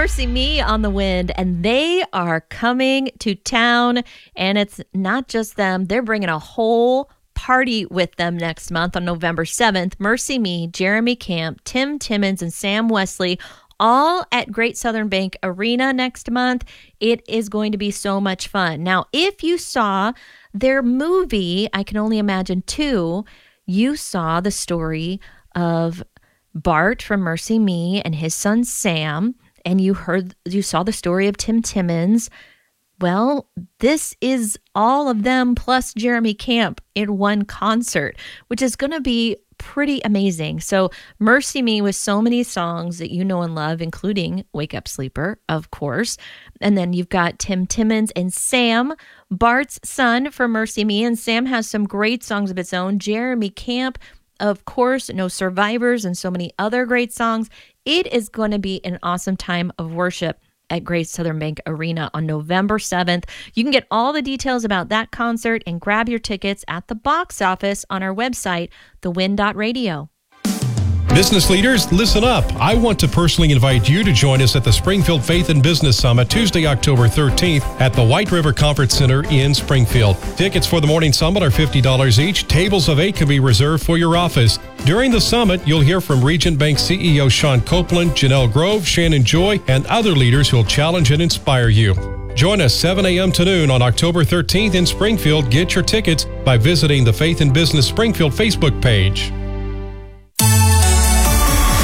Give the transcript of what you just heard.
Mercy Me on the Wind, and they are coming to town. And it's not just them. They're bringing a whole party with them next month on November 7th. Mercy Me, Jeremy Camp, Tim Timmons, and Sam Wesley, all at Great Southern Bank Arena next month. It is going to be so much fun. Now, if you saw their movie, I Can Only Imagine 2, you saw the story of Bart from Mercy Me and his son Sam, and you saw the story of Tim Timmons. Well, this is all of them plus Jeremy Camp in one concert, which is going to be pretty amazing. So Mercy Me with so many songs that you know and love, including Wake Up Sleeper, of course. And then you've got Tim Timmons and Sam, Bart's son, for Mercy Me. And Sam has some great songs of its own. Jeremy Camp, of course, No Survivors, and so many other great songs. It is going to be an awesome time of worship at Great Southern Bank Arena on November 7th. You can get all the details about that concert and grab your tickets at the box office on our website, thewin.radio. Business leaders, listen up. I want to personally invite you to join us at the Springfield Faith and Business Summit Tuesday, October 13th at the White River Conference Center in Springfield. Tickets for the morning summit are $50 each. Tables of 8 can be reserved for your office. During the summit, you'll hear from Region Bank CEO Sean Copeland, Janelle Grove, Shannon Joy, and other leaders who will challenge and inspire you. Join us 7 a.m. to noon on October 13th in Springfield. Get your tickets by visiting the Faith and Business Springfield Facebook page.